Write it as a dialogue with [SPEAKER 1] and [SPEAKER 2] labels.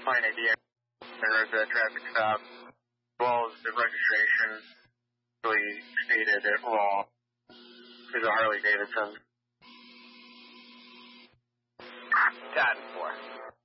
[SPEAKER 1] Fine ID and wrote the traffic stop, as well as the registration. Really stated it wrong. There's a Harley Davidson.
[SPEAKER 2] 10-4.